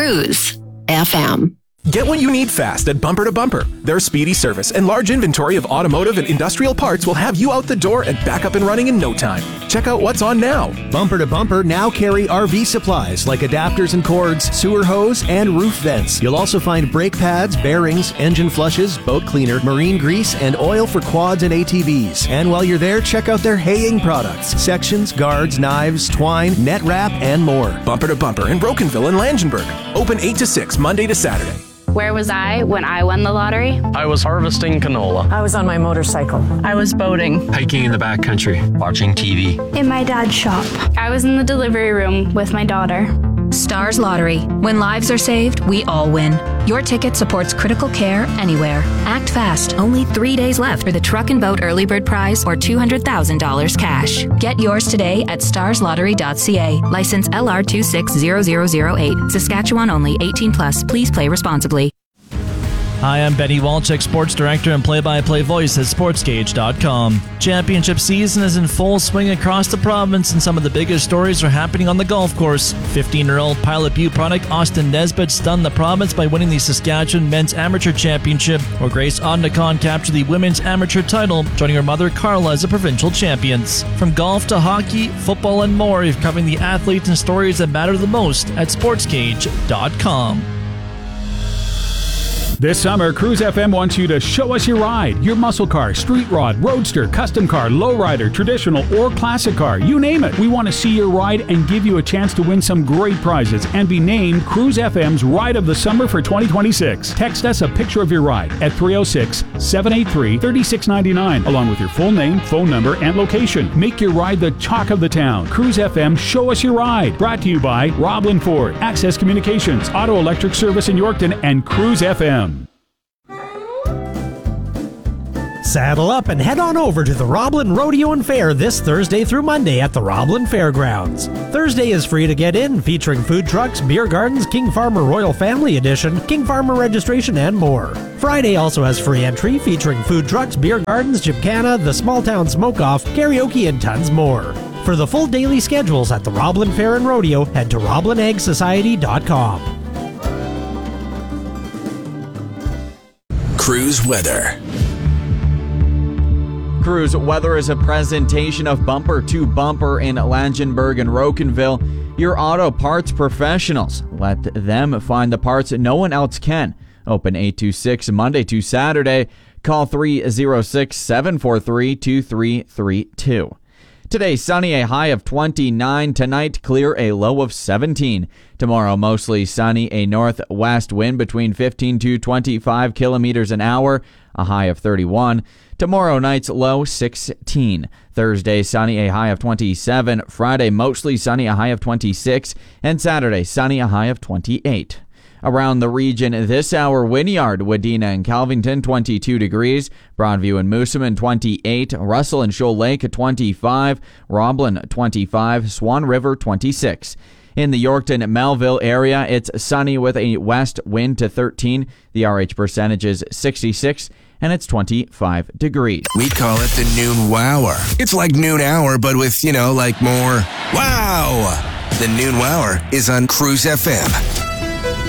Cruise FM. Get what you need fast at Bumper to Bumper. Their speedy service and large inventory of automotive and industrial parts will have you out the door and back up and running in no time. Check out what's on now. Bumper to Bumper now carry RV supplies like adapters and cords, sewer hose, and roof vents. You'll also find brake pads, bearings, engine flushes, boat cleaner, marine grease, and oil for quads and ATVs. And while you're there, check out their haying products, sections, guards, knives, twine, net wrap, and more. Bumper to Bumper in Brokenville and Langenberg. Open 8 to 6, Monday to Saturday. Where was I when I won the lottery? I was harvesting canola. I was on my motorcycle. I was boating. Hiking in the backcountry. Watching TV. In my dad's shop. I was in the delivery room with my daughter. Stars Lottery. When lives are saved, we all win. Your ticket supports critical care anywhere. Act fast. Only 3 days left for the Truck and Boat Early Bird Prize or $200,000 cash. Get yours today at starslottery.ca. License LR 260008. Saskatchewan only. 18 plus. Please play responsibly. Hi, I'm Benny Walczyk, sports director and play-by-play voice at SportsGauge.com. Championship season is in full swing across the province, and some of the biggest stories are happening on the golf course. 15-year-old Pilot Butte product Austin Nesbitt stunned the province by winning the Saskatchewan Men's Amateur Championship, where Grace Ondacon captured the Women's Amateur title, joining her mother Carla as the provincial champions. From golf to hockey, football, and more, we're covering the athletes and stories that matter the most at SportsGauge.com. This summer, Cruise FM wants you to show us your ride. Your muscle car, street rod, roadster, custom car, lowrider, traditional, or classic car. You name it. We want to see your ride and give you a chance to win some great prizes and be named Cruise FM's Ride of the Summer for 2026. Text us a picture of your ride at 306-783-3699 along with your full name, phone number, and location. Make your ride the talk of the town. Cruise FM, show us your ride. Brought to you by Roblin Ford, Access Communications, Auto Electric Service in Yorkton, and Cruise FM. Saddle up and head on over to the Roblin Rodeo and Fair this Thursday through Monday at the Roblin Fairgrounds. Thursday is free to get in, featuring food trucks, beer gardens, King Farmer Royal Family Edition, King Farmer registration, and more. Friday also has free entry, featuring food trucks, beer gardens, Gymkhana, the Small Town Smoke-Off, karaoke, and tons more. For the full daily schedules at the Roblin Fair and Rodeo, head to RoblinEggSociety.com. Cruise weather. Cruise weather is a presentation of Bumper to Bumper in Langenberg and Rokenville. Your auto parts professionals. Let them find the parts no one else can. Open 8 to 6 Monday to Saturday. Call 306-743-2332. Today, sunny, a high of 29. Tonight, clear, a low of 17. Tomorrow, mostly sunny, a northwest wind between 15 to 25 kilometers an hour, a high of 31. Tomorrow night's low, 16. Thursday, sunny, a high of 27. Friday, mostly sunny, a high of 26. And Saturday, sunny, a high of 28. Around the region this hour, Wynyard, Wadena, and Calvington, 22 degrees. Broadview and Moosomin, 28. Russell and Shoal Lake, 25. Roblin, 25. Swan River, 26. In the Yorkton-Melville area, it's sunny with a west wind to 13. The RH percentage is 66, and it's 25 degrees. We call it the Noon Wower. It's like noon hour, but with, like more wow. The Noon Wower is on Cruise FM.